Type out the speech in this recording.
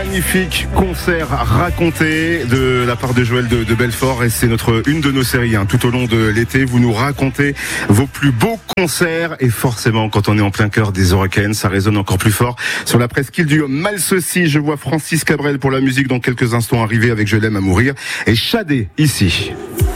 magnifique concert raconté de la part de Joël de Belfort, et c'est une de nos séries tout au long de l'été. Vous nous racontez vos plus beaux concerts, et forcément quand on est en plein cœur des Hurricanes, ça résonne encore plus fort sur la presqu'île du Mal Ceci. Je vois Francis Cabrel pour la musique dans quelques instants arriver avec Je l'aime à mourir, et Shadé ici.